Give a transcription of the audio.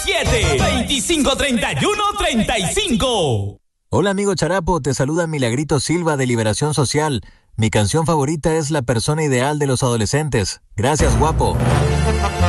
7253135. Hola amigo Charapo, te saluda Milagrito Silva de Liberación Social. Mi canción favorita es La persona ideal de los adolescentes. Gracias, guapo.